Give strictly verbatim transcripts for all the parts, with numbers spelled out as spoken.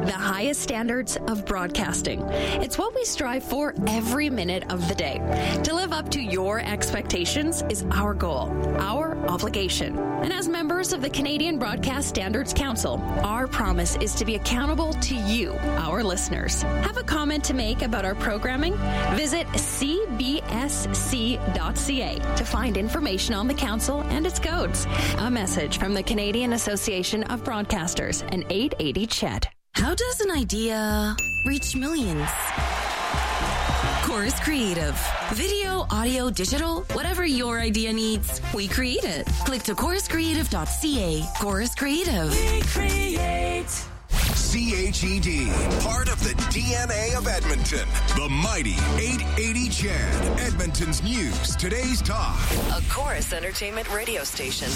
the highest standards of broadcasting. It's what we strive for every minute of the day. To live up to your expectations is our goal, our obligation. And as members of the Canadian Broadcast Standards Council, our promise is to be accountable to you, our listeners. Have a comment to make about our programming? Visit c b s c dot c a to find information on the council and its codes. A message from the Canadian Association of Broadcasters and eight eighty C H E D. How does an idea reach millions? Chorus Creative. Video, audio, digital, whatever your idea needs, we create it. Click to chorus creative dot c a. Chorus Creative. We create. C H E D, part of the D N A of Edmonton. The mighty eight eighty C H E D, Edmonton's news, today's talk. A Chorus Entertainment radio station.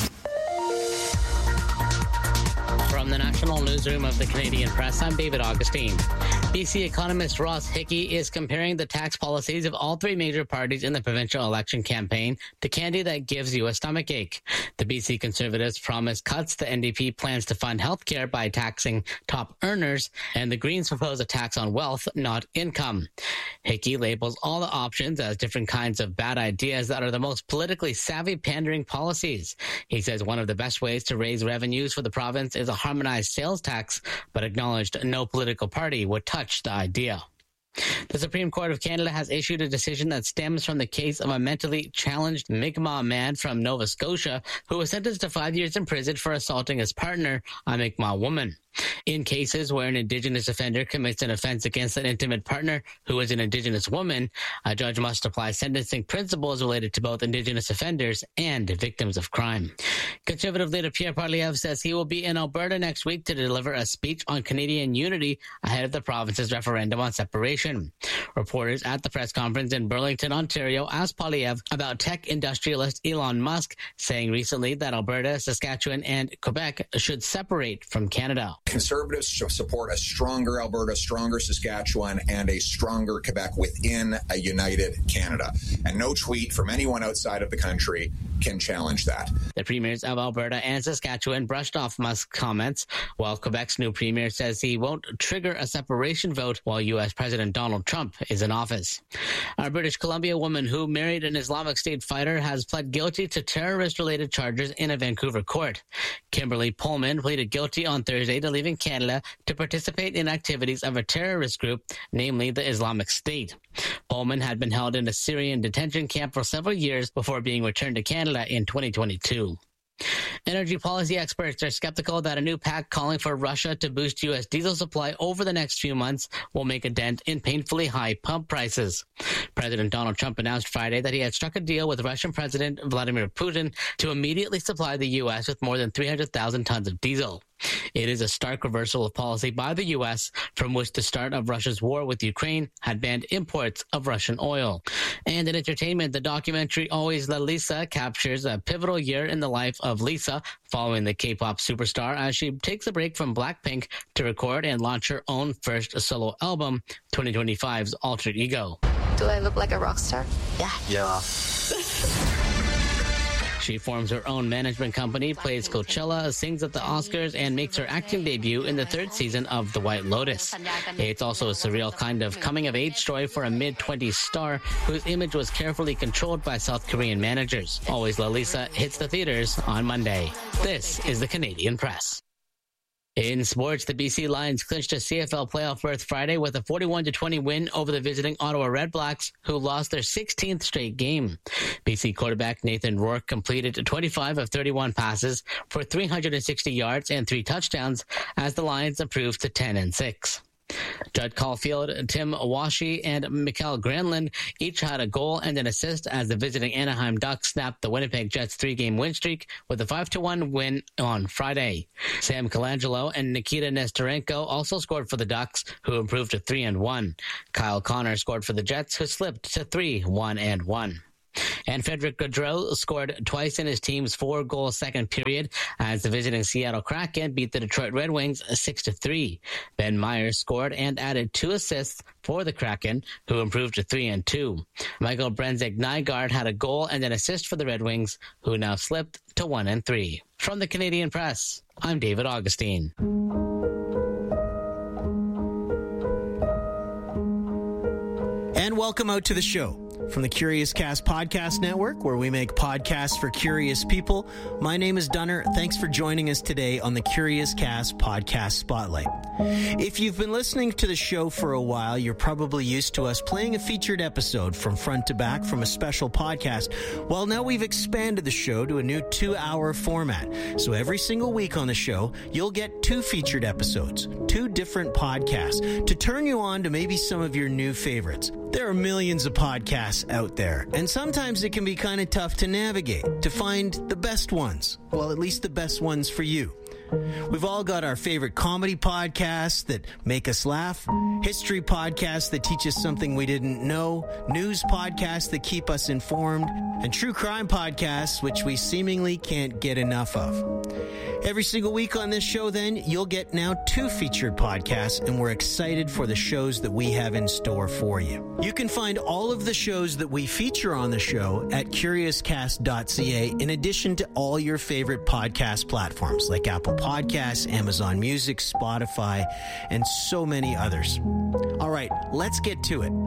From the National Newsroom of the Canadian Press, I'm David Augustine. B C economist Ross Hickey is comparing the tax policies of all three major parties in the provincial election campaign to candy that gives you a stomachache. The B C Conservatives promise cuts, the N D P plans to fund health care by taxing top earners, and the Greens propose a tax on wealth, not income. Hickey labels all the options as different kinds of bad ideas that are the most politically savvy pandering policies. He says one of the best ways to raise revenues for the province is a harmonized sales tax, but acknowledged no political party would touch the idea. The Supreme Court of Canada has issued a decision that stems from the case of a mentally challenged Mi'kmaq man from Nova Scotia who was sentenced to five years in prison for assaulting his partner, a Mi'kmaq woman. In cases where an Indigenous offender commits an offense against an intimate partner who is an Indigenous woman, a judge must apply sentencing principles related to both Indigenous offenders and victims of crime. Conservative leader Pierre Poilievre says he will be in Alberta next week to deliver a speech on Canadian unity ahead of the province's referendum on separation. Reporters at the press conference in Burlington, Ontario, asked Poilievre about tech industrialist Elon Musk, saying recently that Alberta, Saskatchewan, and Quebec should separate from Canada. Conservatives support a stronger Alberta, stronger Saskatchewan, and a stronger Quebec within a united Canada. And no tweet from anyone outside of the country can challenge that. The premiers of Alberta and Saskatchewan brushed off Musk's comments, while Quebec's new premier says he won't trigger a separation vote while U S President Donald Trump is in office. A British Columbia woman who married an Islamic State fighter has pled guilty to terrorist-related charges in a Vancouver court. Kimberly Pullman pleaded guilty on Thursday to leaving Canada to participate in activities of a terrorist group, namely the Islamic State. Pullman had been held in a Syrian detention camp for several years before being returned to Canada in twenty twenty-two. Energy policy experts are skeptical that a new pact calling for Russia to boost U S diesel supply over the next few months will make a dent in painfully high pump prices. President Donald Trump announced Friday that he had struck a deal with Russian President Vladimir Putin to immediately supply the U S with more than three hundred thousand tons of diesel. It is a stark reversal of policy by the U S, from which the start of Russia's war with Ukraine had banned imports of Russian oil. And in entertainment, the documentary Always La Lisa captures a pivotal year in the life of Lisa following the K-pop superstar as she takes a break from Blackpink to record and launch her own first solo album, twenty twenty-five's Alter Ego. Do I look like a rock star? Yeah. Yeah. She forms her own management company, plays Coachella, sings at the Oscars, and makes her acting debut in the third season of The White Lotus. It's also a surreal kind of coming-of-age story for a mid-twenties star whose image was carefully controlled by South Korean managers. Always La Lisa hits the theaters on Monday. This is the Canadian Press. In sports, the B C Lions clinched a C F L playoff berth Friday with a forty-one to twenty win over the visiting Ottawa Redblacks, who lost their sixteenth straight game. B C quarterback Nathan Rourke completed twenty-five of thirty-one passes for three hundred sixty yards and three touchdowns as the Lions improved to ten and six. Judd Caulfield, Tim Awashi, and Mikael Granlund each had a goal and an assist as the visiting Anaheim Ducks snapped the Winnipeg Jets' three-game win streak with a five to one win on Friday. Sam Colangelo and Nikita Nestorenko also scored for the Ducks, who improved to three and one. Kyle Connor scored for the Jets, who slipped to three one and one. And Frederick Gaudreau scored twice in his team's four-goal second period as the visiting Seattle Kraken beat the Detroit Red Wings six to three. Ben Myers scored and added two assists for the Kraken, who improved to three and two. Michael Brenzek-Nygaard had a goal and an assist for the Red Wings, who now slipped to one and three. From the Canadian Press, I'm David Augustine. welcome out to the show. From the Curious Cast Podcast Network, where we make podcasts for curious people, my name is Dunner. Thanks for joining us today on the Curious Cast Podcast Spotlight. If you've been listening to the show for a while, you're probably used to us playing a featured episode from front to back from a special podcast. Well, now we've expanded the show to a new two-hour format. So every single week on the show, you'll get two featured episodes, two different podcasts, to turn you on to maybe some of your new favorites. There are millions of podcasts out there, and sometimes it can be kind of tough to navigate, to find the best ones. Well, at least the best ones for you. We've all got our favorite comedy podcasts that make us laugh, history podcasts that teach us something we didn't know, news podcasts that keep us informed, and true crime podcasts which we seemingly can't get enough of. Every single week on this show, then, you'll get now two featured podcasts, and we're excited for the shows that we have in store for you. You can find all of the shows that we feature on the show at curious cast dot c a, in addition to all your favorite podcast platforms like Apple Podcasts, Amazon Music, Spotify, and so many others. All right, let's get to it.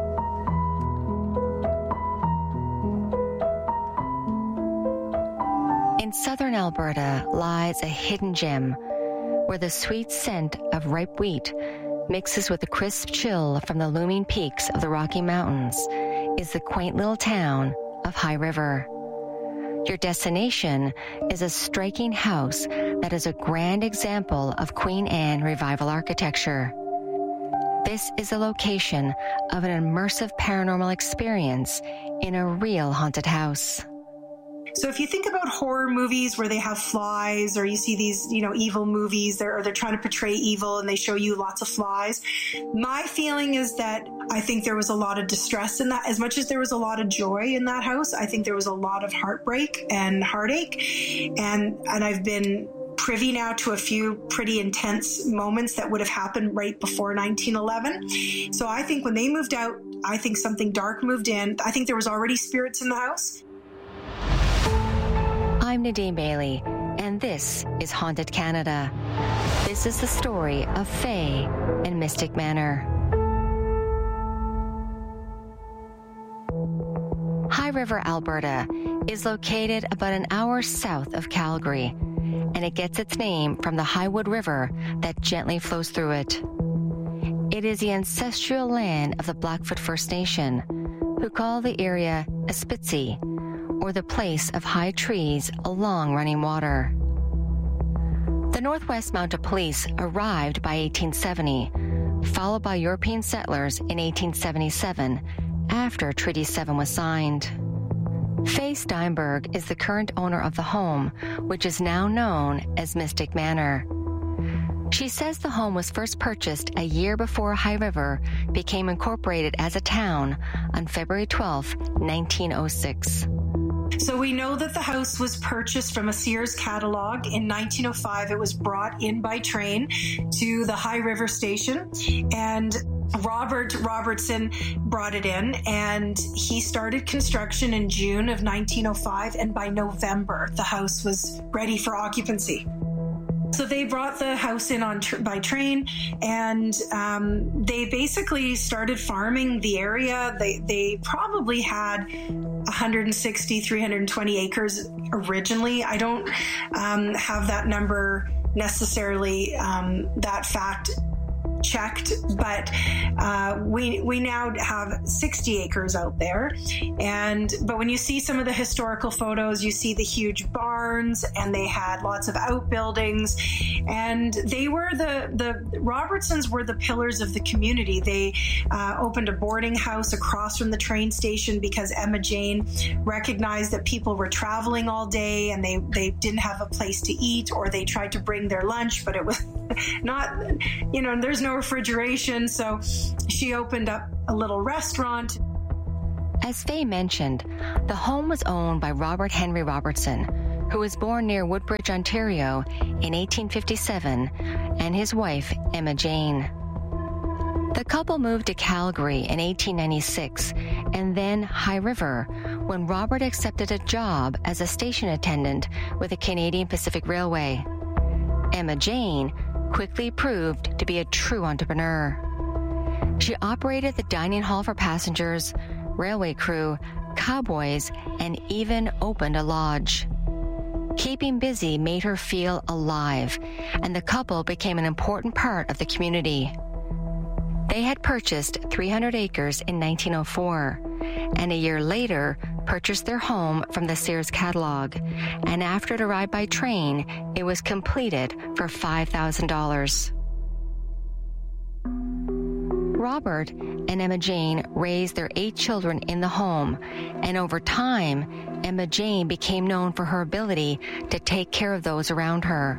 In southern Alberta lies a hidden gem where the sweet scent of ripe wheat mixes with the crisp chill from the looming peaks of the Rocky Mountains is the quaint little town of High River. Your destination is a striking house that is a grand example of Queen Anne revival architecture. This is the location of an immersive paranormal experience in a real haunted house. So if you think about horror movies where they have flies, or you see these, you know, evil movies, they're, or they're trying to portray evil and they show you lots of flies, my feeling is that I think there was a lot of distress in that. As much as there was a lot of joy in that house, I think there was a lot of heartbreak and heartache. And, and I've been privy now to a few pretty intense moments that would have happened right before nineteen eleven. So I think when they moved out, I think something dark moved in. I think there was already spirits in the house. I'm Nadine Bailey, and this is Haunted Canada. This is the story of Fae and Mystic Manor. High River, Alberta is located about an hour south of Calgary, and it gets its name from the Highwood River that gently flows through it. It is the ancestral land of the Blackfoot First Nation, who call the area Espitzi, or the place of high trees along running water. The Northwest Mounted Police arrived by eighteen seventy, followed by European settlers in eighteen seventy-seven, after Treaty seven was signed. Faye Steinberg is the current owner of the home, which is now known as Mystic Manor. She says the home was first purchased a year before High River became incorporated as a town on February twelfth, nineteen oh six. So we know that the house was purchased from a Sears catalog. In nineteen oh five, it was brought in by train to the High River station, and Robert Robertson brought it in, and he started construction in June of nineteen oh five, and by November, the house was ready for occupancy. So they brought the house in on tr- by train, and um, they basically started farming the area. They they probably had one hundred sixty, three hundred twenty acres originally. I don't um, have that number necessarily, um, that fact checked, but uh, we we now have sixty acres out there. And but when you see some of the historical photos, you see the huge barns, and they had lots of outbuildings, and they were the the Robertsons were the pillars of the community. They uh, opened a boarding house across from the train station because Emma Jane recognized that people were traveling all day and they they didn't have a place to eat, or they tried to bring their lunch, but it was not, you know, there's no refrigeration, so she opened up a little restaurant. As Faye mentioned, the home was owned by Robert Henry Robertson, who was born near Woodbridge, Ontario in eighteen fifty-seven, and his wife, Emma Jane. The couple moved to Calgary in eighteen ninety-six and then High River when Robert accepted a job as a station attendant with the Canadian Pacific Railway. Emma Jane quickly proved to be a true entrepreneur. She operated the dining hall for passengers, railway crew, cowboys, and even opened a lodge. Keeping busy made her feel alive, and the couple became an important part of the community. They had purchased three hundred acres in nineteen oh four, and a year later purchased their home from the Sears catalog, and after it arrived by train, it was completed for five thousand dollars. Robert and Emma Jane raised their eight children in the home, and over time, Emma Jane became known for her ability to take care of those around her.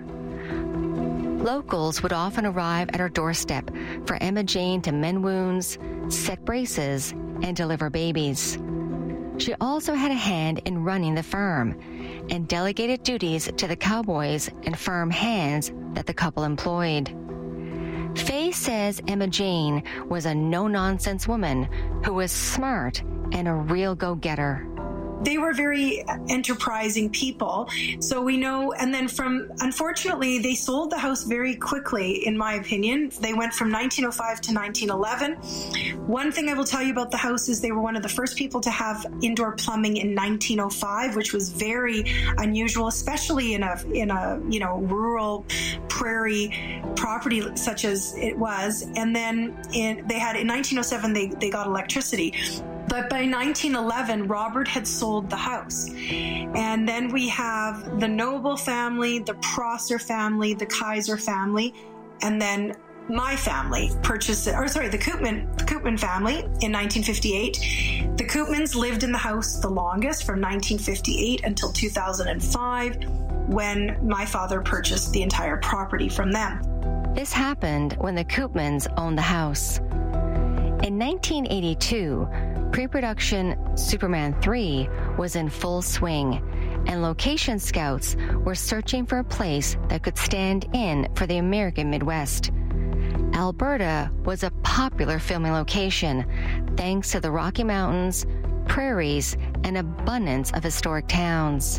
Locals would often arrive at her doorstep for Emma Jane to mend wounds, set braces, and deliver babies. She also had a hand in running the firm and delegated duties to the cowboys and firm hands that the couple employed. Faye says Emma Jane was a no-nonsense woman who was smart and a real go-getter. They were very enterprising people. So we know, and then from, unfortunately, they sold the house very quickly, in my opinion. They went from nineteen oh five to nineteen eleven. One thing I will tell you about the house is they were one of the first people to have indoor plumbing in nineteen oh five, which was very unusual, especially in a, in a, you know, rural prairie property such as it was. And then in, they had, in nineteen oh seven, they, they got electricity. But by nineteen eleven, Robert had sold the house. And then we have the Noble family, the Prosser family, the Kaiser family, and then my family purchased it, or sorry, the Koopman, the Koopman family in nineteen fifty-eight. The Koopmans lived in the house the longest, from nineteen fifty-eight until two thousand five, when my father purchased the entire property from them. This happened when the Koopmans owned the house. In nineteen eighty-two, pre-production Superman three was in full swing, and location scouts were searching for a place that could stand in for the American Midwest. Alberta was a popular filming location thanks to the Rocky Mountains, prairies, and abundance of historic towns.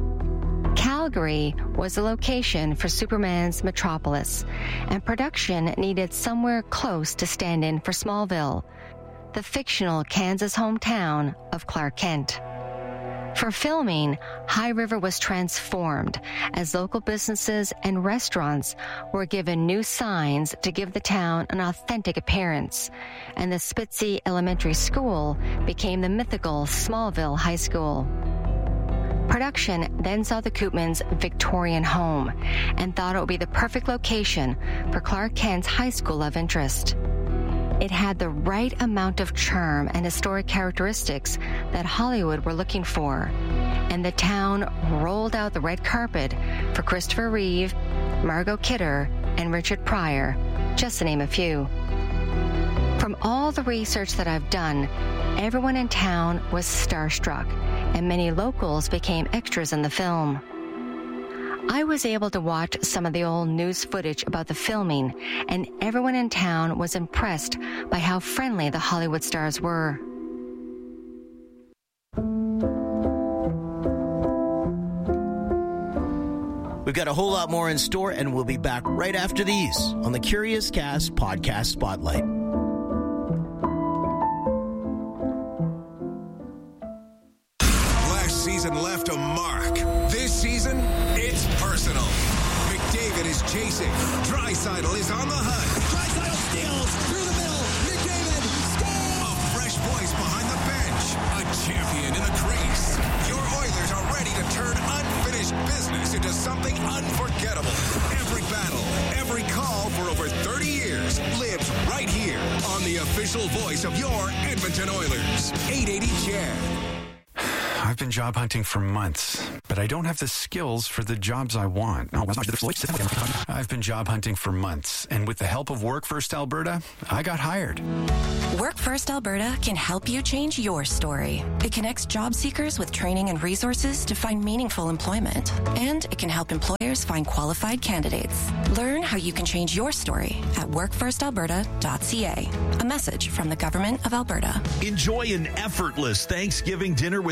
Calgary was the location for Superman's Metropolis, and production needed somewhere close to stand in for Smallville, the fictional Kansas hometown of Clark Kent. For filming, High River was transformed as local businesses and restaurants were given new signs to give the town an authentic appearance, and the Spitzy Elementary School became the mythical Smallville High School. Production then saw the Koopmans' Victorian home and thought it would be the perfect location for Clark Kent's high school of interest. It had the right amount of charm and historic characteristics that Hollywood were looking for, and the town rolled out the red carpet for Christopher Reeve, Margot Kidder, and Richard Pryor, just to name a few. From all the research that I've done, everyone in town was starstruck, and many locals became extras in the film. I was able to watch some of the old news footage about the filming, and everyone in town was impressed by how friendly the Hollywood stars were. We've got a whole lot more in store, and we'll be back right after these on the Curious Cast Podcast Spotlight. Last season left a mark. This season, it's personal. McDavid is chasing. Draisaitl is on the hunt. Draisaitl steals through the middle. McDavid scores! A fresh voice behind the bench. A champion in the crease. Your Oilers are ready to turn unfinished business into something unforgettable. Every battle, every call for over thirty years lives right here on the official voice of your Edmonton Oilers. eight eighty C H E D. I've been job hunting for months, but I don't have the skills for the jobs I want. I've been job hunting for months, and with the help of Work First Alberta, I got hired. Work First Alberta can help you change your story. It connects job seekers with training and resources to find meaningful employment, and it can help employers find qualified candidates. Learn how you can change your story at work first alberta dot c a. A message from the Government of Alberta. Enjoy an effortless Thanksgiving dinner with catering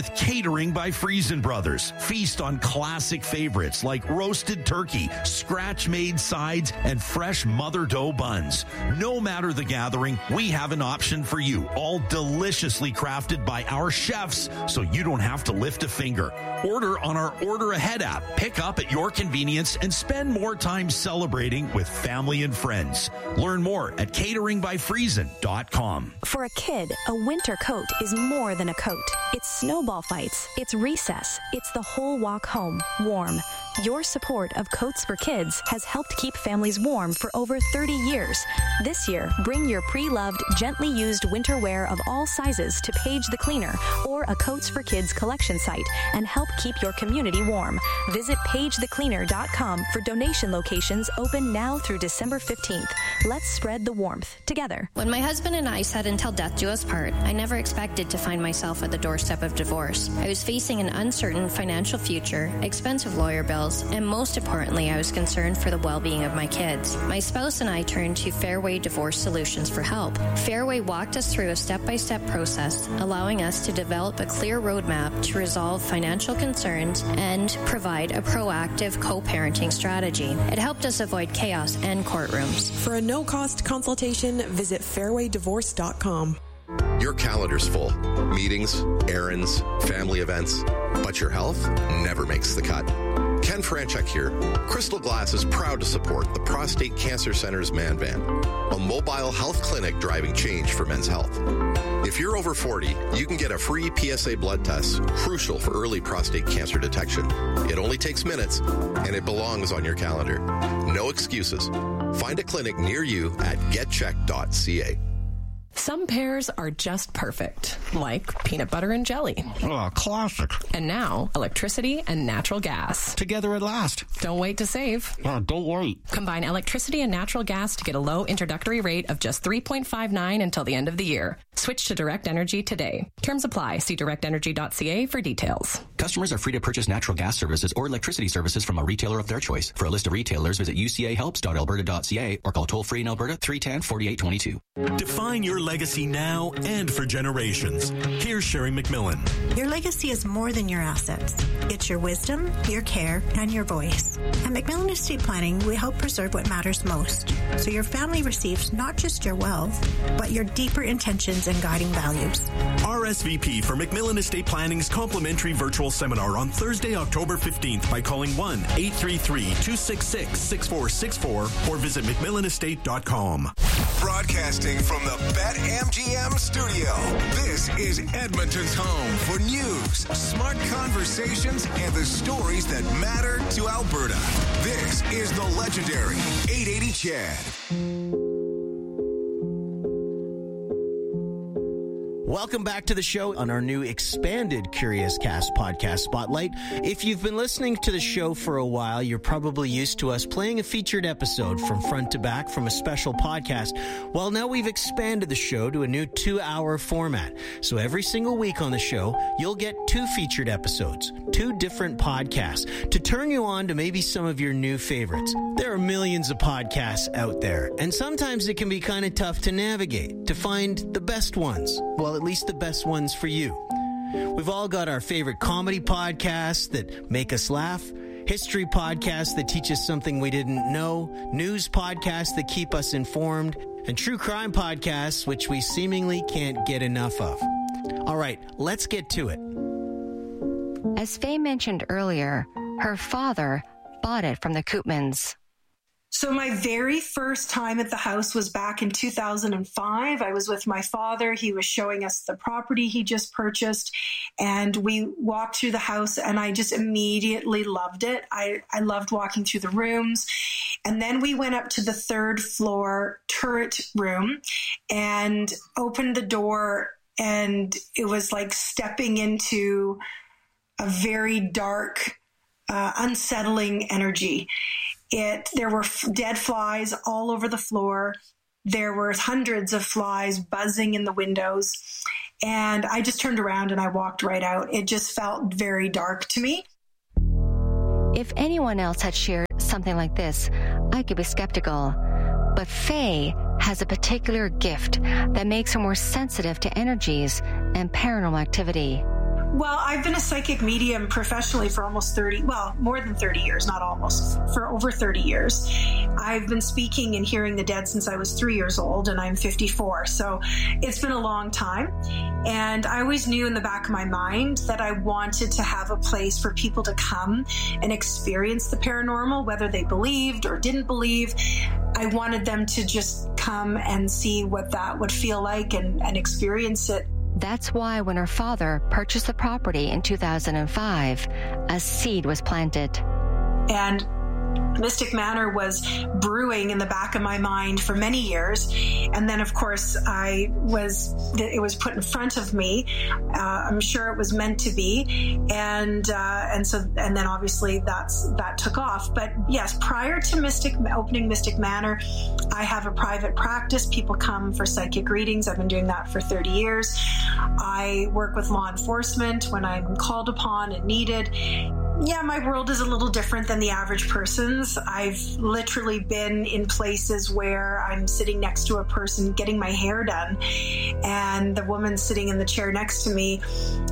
Catering by Friesen Brothers. Feast on classic favorites like roasted turkey, scratch-made sides, and fresh mother dough buns. No matter the gathering, we have an option for you, all deliciously crafted by our chefs, so you don't have to lift a finger. Order on our Order Ahead app. Pick up at your convenience and spend more time celebrating with family and friends. Learn more at catering by friesen dot com. For a kid, a winter coat is more than a coat. It's snowball fights, it's recess, it's the whole walk home, warm. Your support of Coats for Kids has helped keep families warm for over thirty years. This year, bring your pre-loved, gently used winter wear of all sizes to Paige the Cleaner or a Coats for Kids collection site and help keep your community warm. Visit page the cleaner dot com for donation locations open now through December fifteenth. Let's spread the warmth together. When my husband and I said until death do us part, I never expected to find myself at the doorstep of divorce. I was facing an uncertain financial future, expensive lawyer bills, and most importantly, I was concerned for the well-being of my kids. My spouse and I turned to Fairway Divorce Solutions for help. Fairway walked us through a step-by-step process, allowing us to develop a clear roadmap to resolve financial concerns and provide a proactive co-parenting strategy. It helped us avoid chaos and courtrooms. For a no-cost consultation, visit fairway divorce dot com. Your calendar's full. Meetings, errands, family events, but your health never makes the cut. Ken Franchuk here. Crystal Glass is proud to support the Prostate Cancer Center's Man Van, a mobile health clinic driving change for men's health. If you're over forty, you can get a free P S A blood test, crucial for early prostate cancer detection. It only takes minutes, and it belongs on your calendar. No excuses. Find a clinic near you at get check dot c a. Some pairs are just perfect, like peanut butter and jelly. Oh, classic. And now, electricity and natural gas. Together at last. Don't wait to save. Oh, don't wait. Combine electricity and natural gas to get a low introductory rate of just three point five nine until the end of the year. Switch to Direct Energy today. Terms apply. See direct energy dot c a for details. Customers are free to purchase natural gas services or electricity services from a retailer of their choice. For a list of retailers, visit u c a helps dot alberta dot c a or call toll-free in Alberta three one zero, four eight two two. Define your legacy now and for generations. Here's Sherry McMillan. Your legacy is more than your assets. It's your wisdom, your care, and your voice. At McMillan Estate Planning, we help preserve what matters most, so your family receives not just your wealth, but your deeper intentions and guiding values. R S V P for McMillan Estate Planning's complimentary virtual seminar on Thursday, October fifteenth by calling one eight three three, two six six, six four six four or visit mcmillan estate dot com. Broadcasting from the BetMGM studio, this is Edmonton's home for news, smart conversations, and the stories that matter to Alberta. This is the legendary eight eighty C H E D. Welcome back to the show on our new expanded Curious Cast podcast spotlight. If you've been listening to the show for a while, you're probably used to us playing a featured episode from front to back from a special podcast. Well, now we've expanded the show to a new two-hour format. So every single week on the show, you'll get two featured episodes, two different podcasts, to turn you on to maybe some of your new favorites. There are millions of podcasts out there, and sometimes it can be kind of tough to navigate, to find the best ones. Well, at least the best ones for you. We've all got our favorite comedy podcasts that make us laugh, history podcasts that teach us something we didn't know, news podcasts that keep us informed, and true crime podcasts which we seemingly can't get enough of. All right, let's get to it. As Faye mentioned earlier, her father bought it from the Koopmans. So my very first time at the house was back in two thousand five. I was with my father. He was showing us the property he just purchased, and we walked through the house, and I just immediately loved it. I, I loved walking through the rooms. And then we went up to the third floor turret room and opened the door, and it was like stepping into a very dark, uh, unsettling energy. It, there were f- dead flies all over the floor. There were hundreds of flies buzzing in the windows. And I just turned around and I walked right out. It just felt very dark to me. If anyone else had shared something like this, I could be skeptical. But Faye has a particular gift that makes her more sensitive to energies and paranormal activity. Well, I've been a psychic medium professionally for almost thirty, well, more than thirty years, not almost, for over thirty years. I've been speaking and hearing the dead since I was three years old, and I'm fifty-four. So it's been a long time. And I always knew in the back of my mind that I wanted to have a place for people to come and experience the paranormal, whether they believed or didn't believe. I wanted them to just come and see what that would feel like and, and experience it. That's why when her father purchased the property in two thousand five, a seed was planted. And Mystic Manor was brewing in the back of my mind for many years. And then, of course, I was, it was put in front of me. Uh, I'm sure it was meant to be. And, uh, and so, and then obviously that's, that took off. But yes, prior to Mystic, opening Mystic Manor, I have a private practice. People come for psychic readings. I've been doing that for thirty years. I work with law enforcement when I'm called upon and needed. Yeah, my world is a little different than the average person's. I've literally been in places where I'm sitting next to a person getting my hair done, and the woman sitting in the chair next to me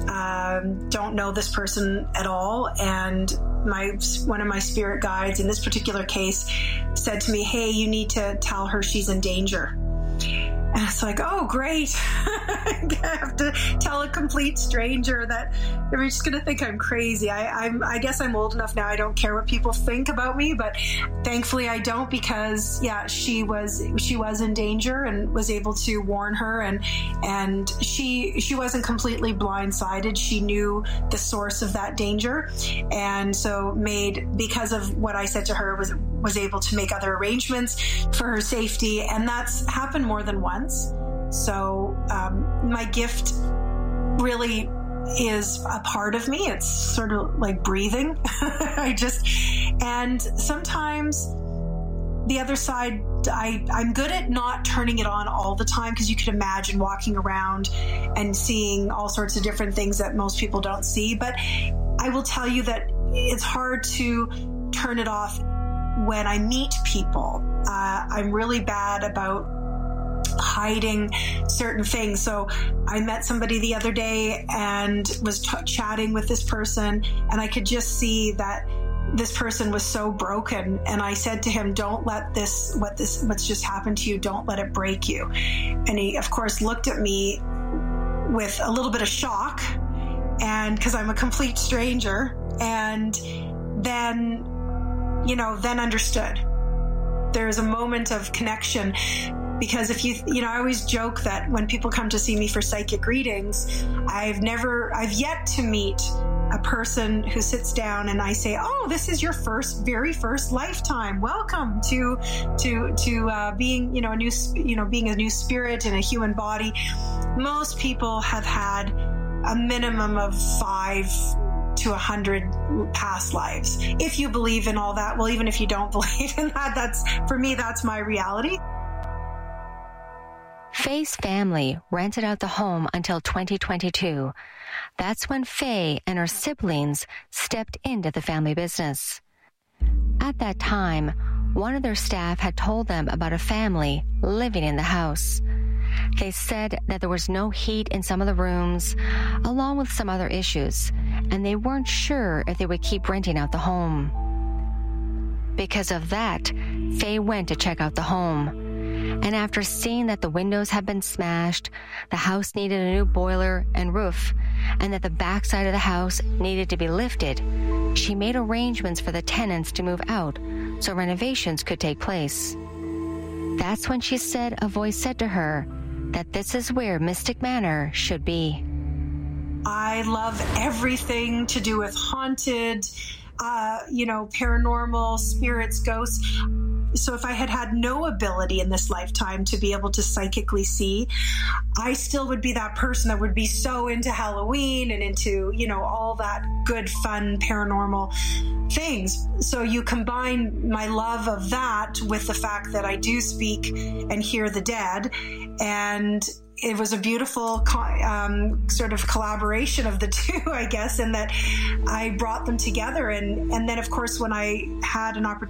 um, don't know this person at all. And my one of my spirit guides in this particular case said to me, "Hey, you need to tell her she's in danger." And it's like, oh, great. I have to tell a complete stranger that they're just going to think I'm crazy. I, I'm, I guess I'm old enough now. I don't care what people think about me, but thankfully I don't, because yeah, she was, she was in danger and was able to warn her. And, and she, she wasn't completely blindsided. She knew the source of that danger. And so made, because of what I said to her, was, was able to make other arrangements for her safety. And that's happened more than once. So um, my gift really is a part of me. It's sort of like breathing. I just, and sometimes the other side, I, I'm good at not turning it on all the time, because you could imagine walking around and seeing all sorts of different things that most people don't see. But I will tell you that it's hard to turn it off when I meet people. Uh, I'm really bad about hiding certain things. So I met somebody the other day and was t- chatting with this person, and I could just see that this person was so broken. And I said to him, don't let this, what this, what's just happened to you, don't let it break you. And he, of course, looked at me with a little bit of shock, and because I'm a complete stranger, and then, you know, then understood. There's a moment of connection. Because if you, you know, I always joke that when people come to see me for psychic readings, I've never, I've yet to meet a person who sits down and I say, oh, this is your first, very first lifetime. Welcome to, to, to uh, being, you know, a new, you know, being a new spirit in a human body. Most people have had a minimum of five to a hundred past lives. If you believe in all that, well, even if you don't believe in that, that's, for me, that's my reality. Faye's family rented out the home until twenty twenty-two. That's when Faye and her siblings stepped into the family business. At that time, one of their staff had told them about a family living in the house. They said that there was no heat in some of the rooms, along with some other issues, and they weren't sure if they would keep renting out the home. Because of that, Faye went to check out the home. And after seeing that the windows had been smashed, the house needed a new boiler and roof, and that the backside of the house needed to be lifted, she made arrangements for the tenants to move out so renovations could take place. That's when she said a voice said to her that this is where Mystic Manor should be. I love everything to do with haunted, uh, you know, paranormal, spirits, ghosts. So if I had had no ability in this lifetime to be able to psychically see, I still would be that person that would be so into Halloween and into, you know, all that good, fun, paranormal things. So you combine my love of that with the fact that I do speak and hear the dead, and it was a beautiful um, sort of collaboration of the two, I guess, in that I brought them together. And, and then, of course, when I had an opportunity